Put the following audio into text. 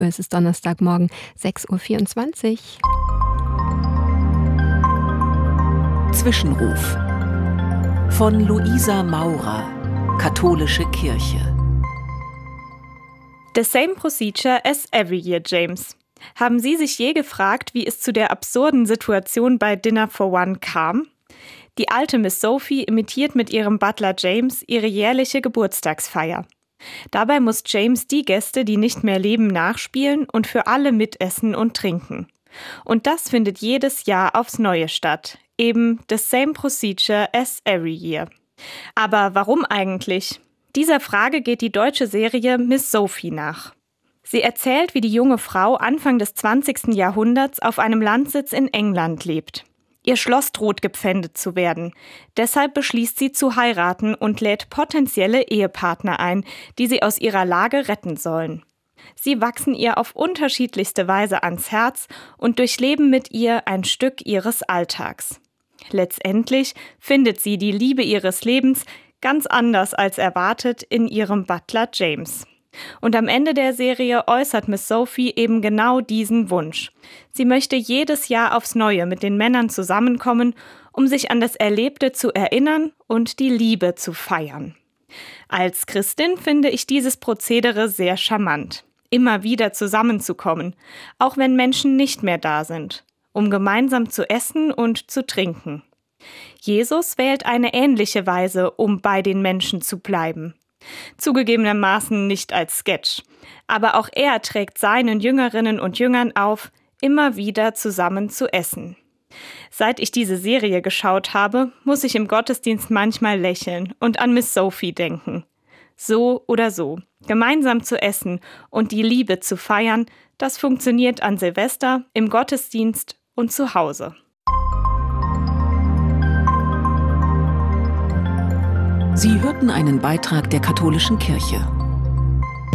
Es ist Donnerstagmorgen, 6:24 Uhr. Zwischenruf von Luisa Maurer, Katholische Kirche. The same procedure as every year, James. Haben Sie sich je gefragt, wie es zu der absurden Situation bei Dinner for One kam? Die alte Miss Sophie imitiert mit ihrem Butler James ihre jährliche Geburtstagsfeier. Dabei muss James die Gäste, die nicht mehr leben, nachspielen und für alle mitessen und trinken. Und das findet jedes Jahr aufs Neue statt. Eben the same procedure as every year. Aber warum eigentlich? Dieser Frage geht die deutsche Serie Miss Sophie nach. Sie erzählt, wie die junge Frau Anfang des 20. Jahrhunderts auf einem Landsitz in England lebt. Ihr Schloss droht gepfändet zu werden. Deshalb beschließt sie zu heiraten und lädt potenzielle Ehepartner ein, die sie aus ihrer Lage retten sollen. Sie wachsen ihr auf unterschiedlichste Weise ans Herz und durchleben mit ihr ein Stück ihres Alltags. Letztendlich findet sie die Liebe ihres Lebens ganz anders als erwartet in ihrem Butler James. Und am Ende der Serie äußert Miss Sophie eben genau diesen Wunsch. Sie möchte jedes Jahr aufs Neue mit den Männern zusammenkommen, um sich an das Erlebte zu erinnern und die Liebe zu feiern. Als Christin finde ich dieses Prozedere sehr charmant. Immer wieder zusammenzukommen, auch wenn Menschen nicht mehr da sind, um gemeinsam zu essen und zu trinken. Jesus wählt eine ähnliche Weise, um bei den Menschen zu bleiben. Zugegebenermaßen nicht als Sketch, aber auch er trägt seinen Jüngerinnen und Jüngern auf, immer wieder zusammen zu essen. Seit ich diese Serie geschaut habe, muss ich im Gottesdienst manchmal lächeln und an Miss Sophie denken. So oder so, gemeinsam zu essen und die Liebe zu feiern, das funktioniert an Silvester, im Gottesdienst und zu Hause. Sie hörten einen Beitrag der Katholischen Kirche.